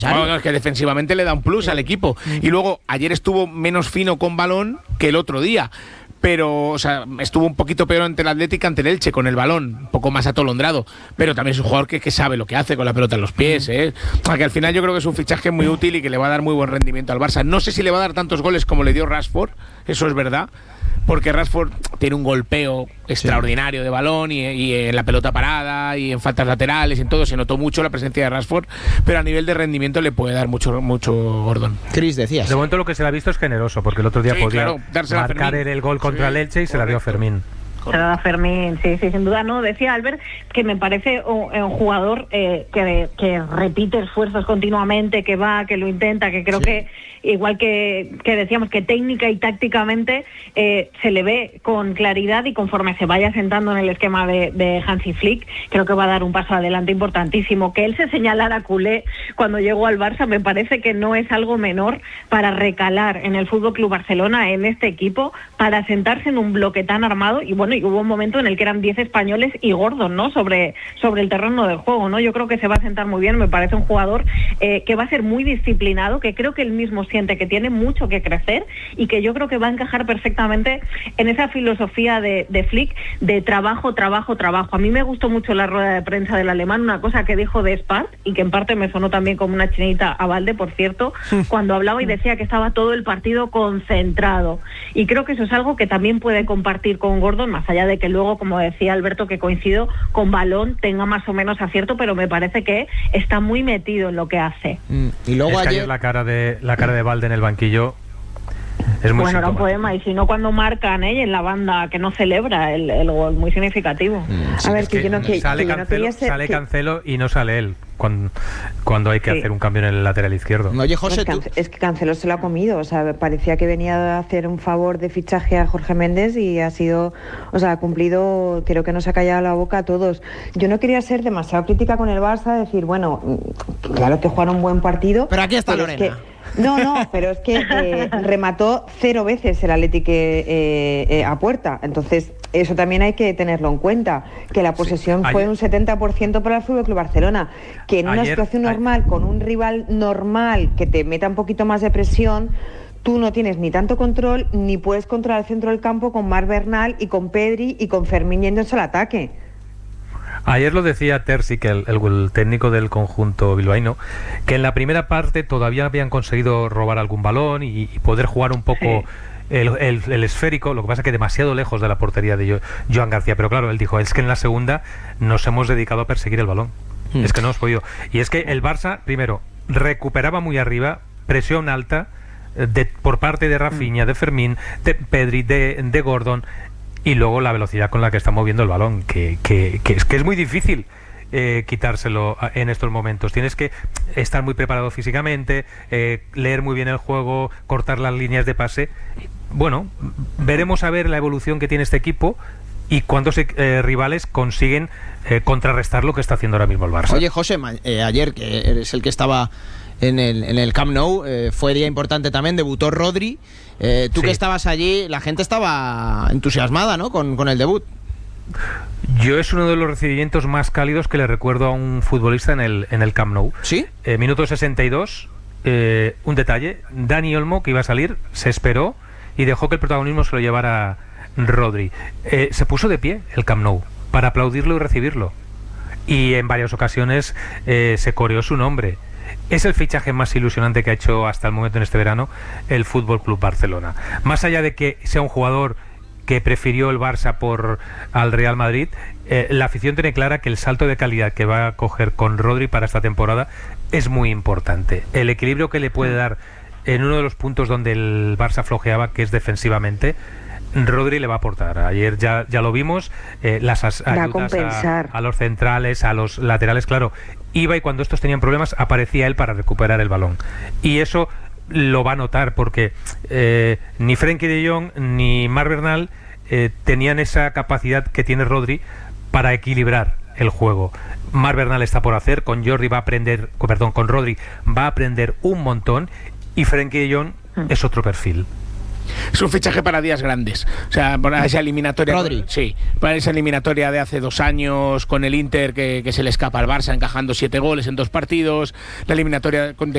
Bueno, es que defensivamente le da un plus al equipo. Y luego, ayer estuvo menos fino con balón que el otro día. Pero, o sea, estuvo un poquito peor ante el Atlético, ante el Elche, con el balón, un poco más atolondrado. Pero también es un jugador que sabe lo que hace con la pelota en los pies, ¿eh? Que al final yo creo que es un fichaje muy útil y que le va a dar muy buen rendimiento al Barça. No sé si le va a dar tantos goles como le dio Rashford, eso es verdad, porque Rashford tiene un golpeo extraordinario de balón y en la pelota parada y en faltas laterales y en todo. Se notó mucho la presencia de Rashford, pero a nivel de rendimiento le puede dar mucho Gordon. Chris, decías. De momento lo que se le ha visto es generoso, porque el otro día podía marcar el gol contra el Elche y se la dio a Fermín. Se la da Fermín, sí, sin duda. No, decía Albert que me parece un jugador que repite esfuerzos continuamente, que va, que lo intenta, que creo que igual que decíamos que técnica y tácticamente se le ve con claridad, y conforme se vaya sentando en el esquema de Hansi Flick, creo que va a dar un paso adelante importantísimo. Que él se señalara a Culé cuando llegó al Barça me parece que no es algo menor para recalar en el FC Barcelona, en este equipo, para sentarse en un bloque tan armado. Y bueno, y hubo un momento en el que eran 10 españoles y Gordon, ¿no?, sobre el terreno del juego, ¿no? Yo creo que se va a sentar muy bien. Me parece un jugador que va a ser muy disciplinado, que creo que él mismo siente que tiene mucho que crecer y que yo creo que va a encajar perfectamente en esa filosofía de Flick de trabajo. A mí me gustó mucho la rueda de prensa del alemán, una cosa que dijo de Spart y que en parte me sonó también como una chinita a Valde, por cierto, cuando hablaba y decía que estaba todo el partido concentrado, y creo que eso es algo que también puede compartir con Gordon, más allá de que luego, como decía Alberto, que coincido, con balón tenga más o menos acierto, pero me parece que está muy metido en lo que hace. Y luego ayer la cara de Valde en el banquillo es muy era un poema, y si no, cuando marcan en la banda que no celebra el gol, muy significativo. A ver, que yo no sale Cancelo y no sale él cuando hay que hacer un cambio en el lateral izquierdo. Oye, José, es que Cancelo se lo ha comido, o sea, parecía que venía a hacer un favor de fichaje a Jorge Méndez y ha sido, o sea, ha cumplido, creo que nos ha callado la boca a todos. Yo no quería ser demasiado crítica con el Barça, decir, bueno, claro que jugaron un buen partido. Pero aquí está Lorena. No, pero es que remató 0 veces el Atlético a puerta. Entonces, eso también hay que tenerlo en cuenta, que la posesión fue un 70% para el FC Barcelona, que en una situación normal, con un rival normal que te meta un poquito más de presión, tú no tienes ni tanto control, ni puedes controlar el centro del campo con Marc Bernal y con Pedri y con Fermín yéndose al ataque. Ayer lo decía Terzic, el técnico del conjunto bilbaíno, que en la primera parte todavía habían conseguido robar algún balón y poder jugar un poco el esférico, lo que pasa que demasiado lejos de la portería de Joan García. Pero claro, él dijo, es que en la segunda nos hemos dedicado a perseguir el balón. Es que no hemos podido. Y es que el Barça, primero, recuperaba muy arriba, presión alta por parte de Rafinha, de Fermín, de Pedri, de Gordon. Y luego la velocidad con la que está moviendo el balón, que es muy difícil quitárselo en estos momentos. Tienes que estar muy preparado físicamente, leer muy bien el juego, cortar las líneas de pase. Bueno, veremos a ver la evolución que tiene este equipo y cuántos rivales consiguen contrarrestar lo que está haciendo ahora mismo el Barça. Oye, José, ayer, que eres el que estaba en el Camp Nou, fue día importante también, debutó Rodri. Tú que estabas allí, la gente estaba entusiasmada, ¿no?, con el debut. Yo es uno de los recibimientos más cálidos que le recuerdo a un futbolista en el Camp Nou. ¿Sí? Minuto 62, un detalle, Dani Olmo, que iba a salir, se esperó y dejó que el protagonismo se lo llevara Rodri. Se puso de pie el Camp Nou para aplaudirlo y recibirlo. Y en varias ocasiones se coreó su nombre. Es el fichaje más ilusionante que ha hecho hasta el momento en este verano el FC Barcelona. Más allá de que sea un jugador que prefirió el Barça al Real Madrid, la afición tiene clara que el salto de calidad que va a coger con Rodri para esta temporada es muy importante. El equilibrio que le puede dar en uno de los puntos donde el Barça flojeaba, que es defensivamente, Rodri le va a aportar. Ayer ya lo vimos, las ayudas a los centrales, a los laterales, claro, iba y cuando estos tenían problemas aparecía él para recuperar el balón. Y eso lo va a notar porque ni Frenkie de Jong ni Marc Bernal tenían esa capacidad que tiene Rodri para equilibrar el juego. Marc Bernal está por hacer, con Rodri va a aprender un montón, y Frenkie de Jong es otro perfil. Es un fichaje para días grandes. O sea, para esa eliminatoria. Rodri. Sí, para esa eliminatoria de hace 2 años con el Inter que se le escapa al Barça encajando 7 goles en 2 partidos. La eliminatoria de